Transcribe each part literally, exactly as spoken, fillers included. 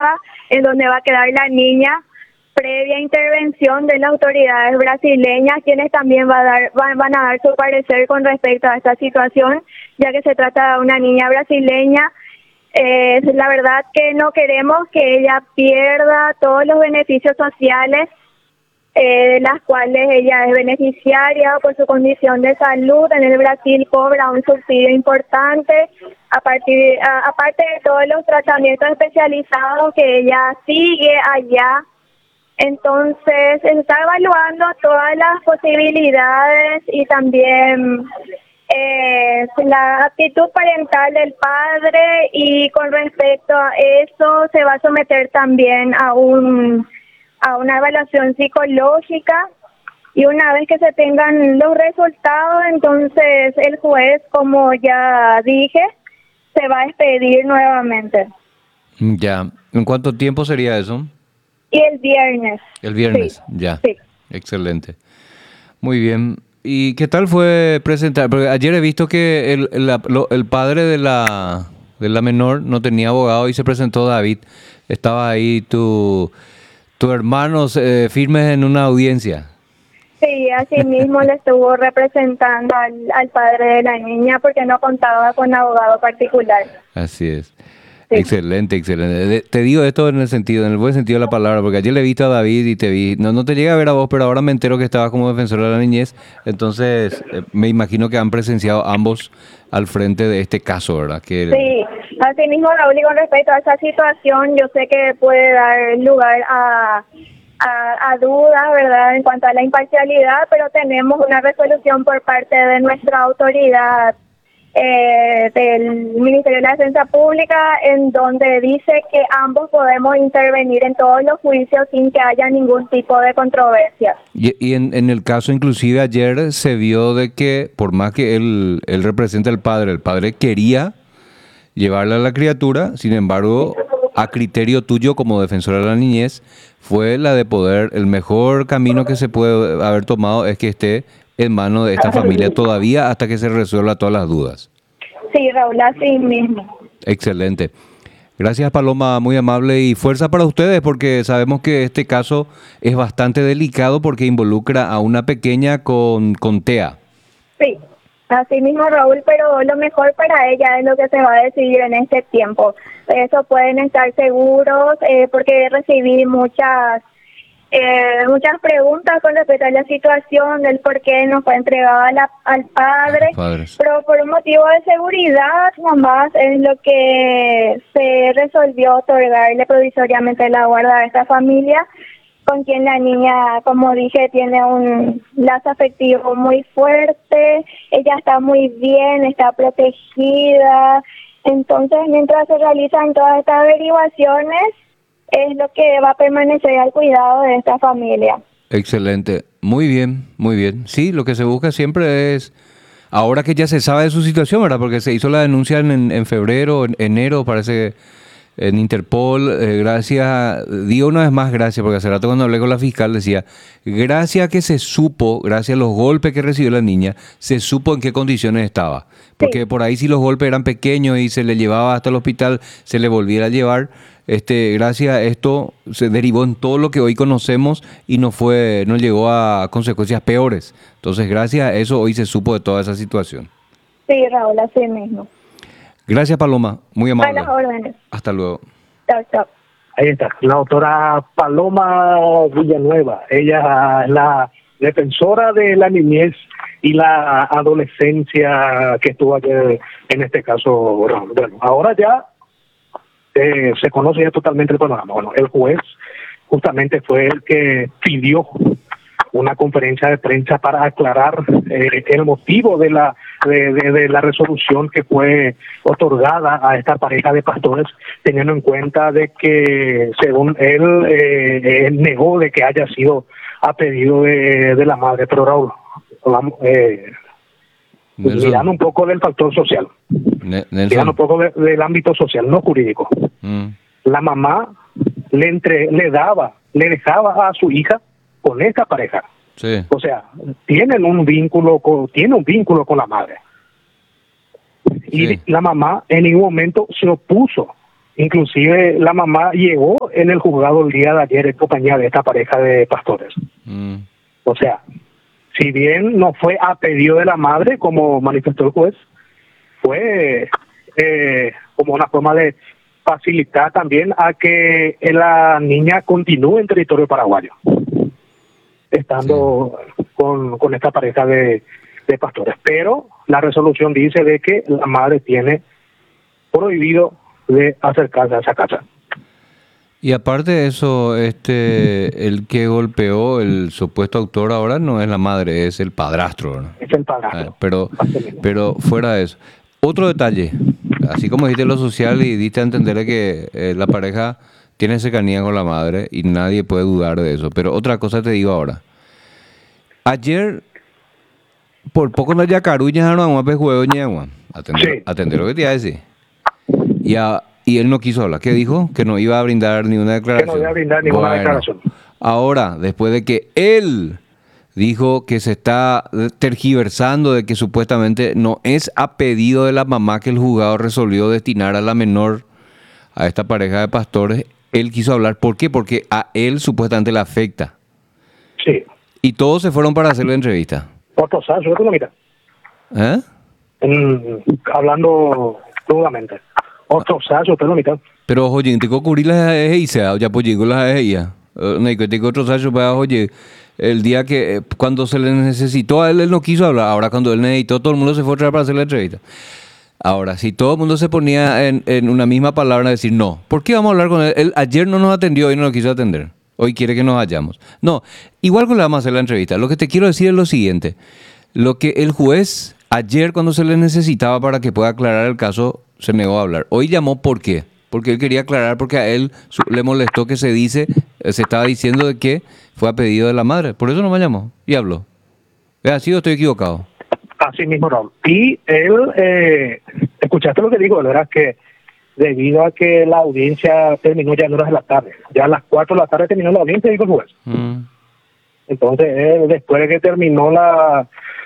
Europa, en donde va a quedar la niña, previa intervención de las autoridades brasileñas, quienes también va a dar, van, van a dar su parecer con respecto a esta situación, ya que se trata de una niña brasileña. Eh, la verdad que no queremos que ella pierda todos los beneficios sociales eh, de las cuales ella es beneficiaria por su condición de salud. En el Brasil cobra un subsidio importante, a partir, a, aparte de todos los tratamientos especializados que ella sigue allá. Entonces, se está evaluando todas las posibilidades y también eh, la actitud parental del padre, y con respecto a eso se va a someter también a un a una evaluación psicológica, y una vez que se tengan los resultados, entonces el juez, como ya dije, se va a expedir nuevamente. Ya. ¿En cuánto tiempo sería eso? Y el viernes. El viernes, sí. ya. Sí. Excelente. Muy bien. ¿Y qué tal fue presentar? Porque ayer he visto que el, el, lo- el padre de la, de la menor no tenía abogado y se presentó David. Estaba ahí tu, tu hermanos eh, firmes en una audiencia. Sí, así mismo le estuvo representando al, al padre de la niña porque no contaba con abogado particular. Así es. Sí. Excelente, excelente. De- Te digo esto en el sentido, en el buen sentido de la palabra, porque ayer le he visto a David y te vi, no, no te llega a ver a vos, pero ahora me entero que estabas como defensor de la niñez, entonces eh, me imagino que han presenciado ambos al frente de este caso, ¿verdad? Que, Sí, así mismo, Raúl, y con respecto a esa situación, yo sé que puede dar lugar a, a, a dudas, ¿verdad?, en cuanto a la imparcialidad, pero tenemos una resolución por parte de nuestra autoridad eh, del Ministerio de la Defensa Pública, en donde dice que ambos podemos intervenir en todos los juicios sin que haya ningún tipo de controversia. y y en, en el caso inclusive ayer se vio de que por más que él, él representa al padre, el padre quería llevarle a la criatura, sin embargo, a criterio tuyo como defensor de la niñez, fue la de poder, el mejor camino que se puede haber tomado es que esté en manos de esta familia todavía hasta que se resuelva todas las dudas. Sí, Raúl, así mismo. Excelente. Gracias, Paloma, muy amable, y fuerza para ustedes porque sabemos que este caso es bastante delicado porque involucra a una pequeña con, con T E A. Sí, así mismo, Raúl, pero lo mejor para ella es lo que se va a decidir en este tiempo. De eso pueden estar seguros, eh, porque recibí muchas eh, muchas preguntas con respecto a la situación del por qué no fue entregada a la- al padre, Los padres. pero por un motivo de seguridad nomás es lo que se resolvió otorgarle provisoriamente la guarda a esta familia, con quien la niña, como dije, tiene un lazo afectivo muy fuerte. Ella está muy bien, está protegida. Entonces, mientras se realizan todas estas averiguaciones, es lo que va a permanecer al cuidado de esta familia. Excelente. Muy bien, muy bien. Sí, lo que se busca siempre es, ahora que ya se sabe de su situación, ¿verdad? Porque se hizo la denuncia en, en febrero, en enero, parece, en Interpol. Eh, gracias, digo una vez más gracias, porque hace rato cuando hablé con la fiscal decía, gracias a que se supo, gracias a los golpes que recibió la niña, se supo en qué condiciones estaba. Porque Sí. por ahí si los golpes eran pequeños y se le llevaba hasta el hospital, se le volviera a llevar. Este, gracias a esto se derivó en todo lo que hoy conocemos y no fue, no llegó a consecuencias peores. Entonces, gracias a eso hoy se supo de toda esa situación. Sí, Raúl, así mismo. Gracias, Paloma, muy A amable. las órdenes. Hasta luego. Chao, chao. Ahí está, la doctora Paloma Villanueva. Ella es la defensora de la niñez y la adolescencia que estuvo ayer en este caso. Bueno, ahora ya eh, se conoce ya totalmente el panorama. Bueno, el juez justamente fue el que pidió una conferencia de prensa para aclarar eh, el motivo de la de, de, de la resolución que fue otorgada a esta pareja de pastores, teniendo en cuenta de que según él, eh, él negó de que haya sido a pedido de, de la madre. Pero Raúl, vamos, eh, Nelson. mirando un poco del factor social, Ne- mirando Nelson. un poco de- del ámbito social, no jurídico. Mm. La mamá le entre, le daba, le dejaba a su hija con esta pareja. Sí. O sea, tienen un vínculo con, tiene un vínculo con la madre. Y Sí. la mamá en ningún momento se opuso Inclusive la mamá llegó en el juzgado el día de ayer en compañía de esta pareja de pastores. Mm. O sea, si bien no fue a pedido de la madre, como manifestó el juez, fue eh, como una forma de facilitar también a que la niña continúe en territorio paraguayo, estando sí. con, con esta pareja de, de pastores. Pero la resolución dice de que la madre tiene prohibido de acercarse a esa casa. Y aparte de eso, este, el que golpeó, el supuesto autor ahora no es la madre, es el padrastro, ¿no? Es el padrastro. Ah, pero, pero fuera de eso. Otro detalle, así como dijiste lo social y diste a entender que eh, la pareja tiene cercanía con la madre y nadie puede dudar de eso. Pero otra cosa te digo ahora. Ayer, por poco no haya caruñas, no vamos a juego ñegua. Atender, atender lo que te iba a decir. Y, a, y él no quiso hablar. ¿Qué dijo? Que no iba a brindar ninguna declaración. Que no iba a brindar ninguna bueno, declaración. Ahora, después de que él dijo que se está tergiversando de que supuestamente no es a pedido de la mamá que el juzgado resolvió destinar a la menor a esta pareja de pastores, él quiso hablar. ¿Por qué? Porque a él supuestamente le afecta. Sí. Y todos se fueron para hacer la entrevista. Otro salso, otro mira. ¿Eh? En, hablando crudamente. Otro salso, otro mitad. Pero oye, te cubrí las ejeiza, ya pues llegó las ejeiza. No, que te otro salso para oye, el día que cuando se le necesitó a él, él no quiso hablar. Ahora cuando él necesitó, todo el mundo se fue a traer para hacer la entrevista. Ahora, si todo el mundo se ponía en, en una misma palabra, decir no, ¿por qué vamos a hablar con él? Él ayer no nos atendió, hoy no nos quiso atender. Hoy quiere que nos vayamos. No, igual que le vamos a hacer la entrevista. Lo que te quiero decir es lo siguiente. Lo que el juez ayer cuando se le necesitaba para que pueda aclarar el caso, se negó a hablar. Hoy llamó, ¿por qué? Porque él quería aclarar, porque a él su, le molestó que se dice, se estaba diciendo de que fue a pedido de la madre. Por eso no me llamó y habló. ¿Es así o estoy equivocado? Así mismo, Raúl. Y él, eh, escuchaste lo que digo, ¿verdad? Que debido a que la audiencia terminó ya en horas de la tarde, ya a las cuatro de la tarde terminó la audiencia, dijo el juez. Mm. Entonces, él, después de que terminó la,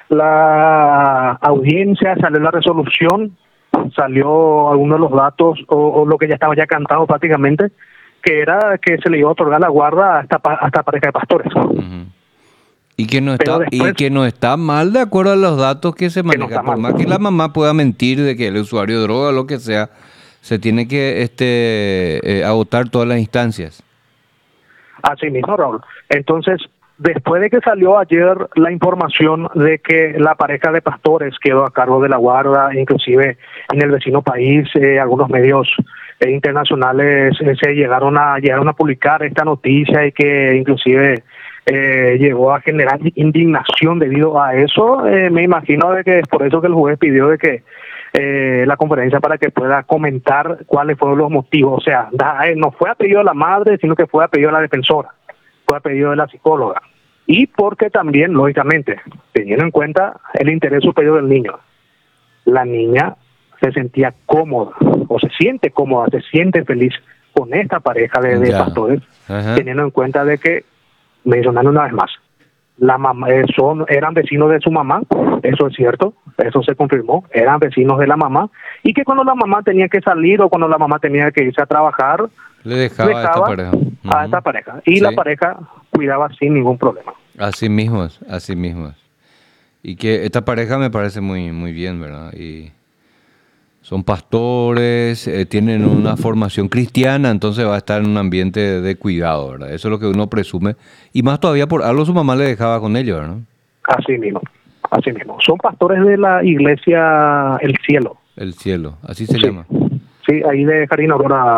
la audiencia, salió la resolución, salió algunos de los datos o, o lo que ya estaba ya cantado prácticamente, que era que se le iba a otorgar la guarda a esta, a esta pareja de pastores. Uh-huh. Y que no está después, y que no está mal de acuerdo a los datos que se manejan. No Por mal. Más que la mamá pueda mentir de que el usuario de droga o lo que sea, se tiene que este eh, agotar todas las instancias. Así mismo, Raúl. Entonces, después de que salió ayer la información de que la pareja de pastores quedó a cargo de la guarda, inclusive en el vecino país, eh, algunos medios eh, internacionales eh, se llegaron a llegaron a publicar esta noticia y que inclusive eh, llegó a generar indignación debido a eso. Eh, me imagino de que es por eso que el juez pidió de que eh, la conferencia para que pueda comentar cuáles fueron los motivos. O sea, da, eh, no fue a pedido de la madre, sino que fue a pedido de la defensora, fue a pedido de la psicóloga. Y porque también, lógicamente, teniendo en cuenta el interés superior del niño, la niña se sentía cómoda, o se siente cómoda, se siente feliz con esta pareja de, de pastores, Ajá. teniendo en cuenta de que, mencionando una vez más, la mamá, eh, son, eran vecinos de su mamá, eso es cierto, eso se confirmó, eran vecinos de la mamá, y que cuando la mamá tenía que salir o cuando la mamá tenía que irse a trabajar, le dejaba, dejaba a esta pareja. Uh-huh. A esta pareja. Y sí. La pareja cuidaba sin ningún problema. Así mismo es, así mismo es. Y que esta pareja me parece muy, muy bien, ¿verdad? Y son pastores, eh, tienen una formación cristiana, entonces va a estar en un ambiente de, de cuidado, ¿verdad? Eso es lo que uno presume. Y más todavía por algo su mamá le dejaba con ellos, ¿no? Así mismo, así mismo. Son pastores de la iglesia El Cielo. El Cielo, así se sí. llama. Sí, ahí de Jardín Aurora.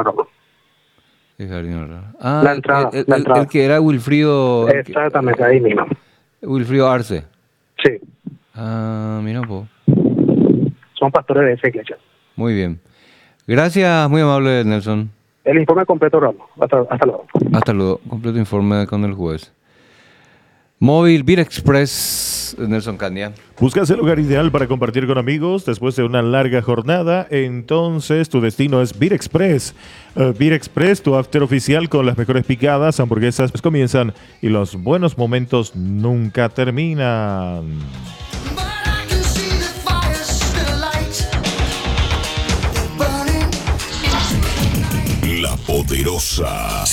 De Jardín Aurora. Ah, la entrada, el, el, la entrada. El, el que era Wilfrido. Exactamente, que, ahí mismo. Wilfrido Arce. Sí. Ah, mira un poco. Son pastores de esa iglesia. Muy bien. Gracias, muy amable, Nelson. El informe completo, Ramos. Hasta, hasta luego. Hasta luego. Completo informe con el juez. Móvil Beer Express, Nelson Candia. ¿Buscas el lugar ideal para compartir con amigos después de una larga jornada? Entonces tu destino es Beer Express. Uh, Beer Express, tu after oficial con las mejores picadas, hamburguesas comienzan y los buenos momentos nunca terminan. Poderosa